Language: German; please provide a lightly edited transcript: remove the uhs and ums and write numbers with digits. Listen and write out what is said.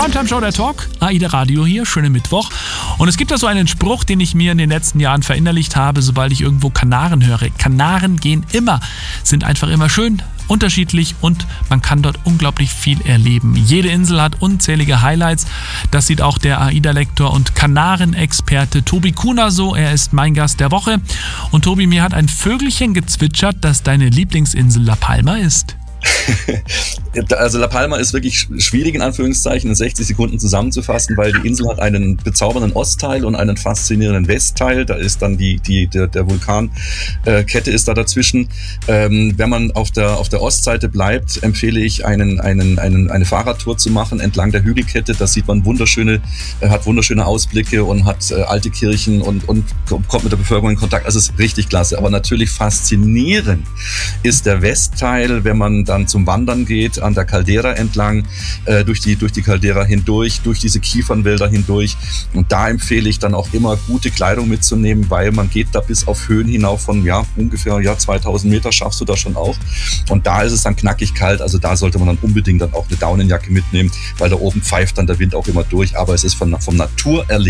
Primetime Show, der Talk, AIDA Radio hier, schönen Mittwoch. Und es gibt da so einen Spruch, den ich mir in den letzten Jahren verinnerlicht habe, sobald ich irgendwo Kanaren höre. Kanaren gehen immer, sind einfach immer schön, unterschiedlich und man kann dort unglaublich viel erleben. Jede Insel hat unzählige Highlights. Das sieht auch der AIDA-Lektor und Kanarenexperte Tobi Kuhner so. Er ist mein Gast der Woche. Und Tobi, mir hat ein Vögelchen gezwitschert, dass deine Lieblingsinsel La Palma ist. Also La Palma ist wirklich schwierig in Anführungszeichen in 60 Sekunden zusammenzufassen, weil die Insel hat einen bezaubernden Ostteil und einen faszinierenden Westteil. Da ist dann der Vulkankette ist da dazwischen. Wenn man auf der Ostseite bleibt, empfehle ich eine Fahrradtour zu machen entlang der Hügelkette. Da sieht man hat wunderschöne Ausblicke und hat alte Kirchen und kommt mit der Bevölkerung in Kontakt. Also es ist richtig klasse. Aber natürlich faszinierend ist der Westteil, wenn man dann zum Wandern geht, an der Caldera entlang, durch die Caldera hindurch, durch diese Kiefernwälder hindurch. Und da empfehle ich dann auch immer, gute Kleidung mitzunehmen, weil man geht da bis auf Höhen hinauf von ungefähr 2000 Meter schaffst du da schon auch. Und da ist es dann knackig kalt, also da sollte man dann unbedingt dann auch eine Daunenjacke mitnehmen, weil da oben pfeift dann der Wind auch immer durch, aber es ist vom Naturerleben